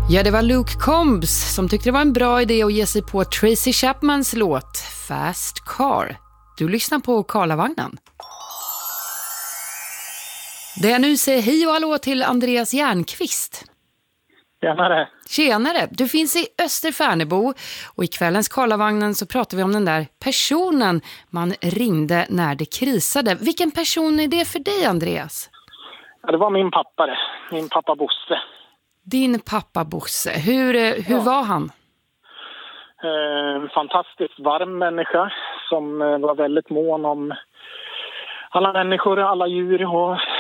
Ja, det var Luke Combs som tyckte det var en bra idé att ge sig på Tracy Chapmans låt Fast Car. Du lyssnar på Karlavagnen. Det jag nu säger hej och hallå till Andreas Järnqvist. Tjenare. Tjenare, du finns i Österfärnebo och i kvällens Karlavagnen så pratar vi om den där personen man ringde när det krisade. Vilken person är det för dig, Andreas? Ja, det var min pappa det. Min pappa Bosse. Din pappa Bosse, hur var han? En fantastiskt varm människa som var väldigt mån om alla människor, alla djur och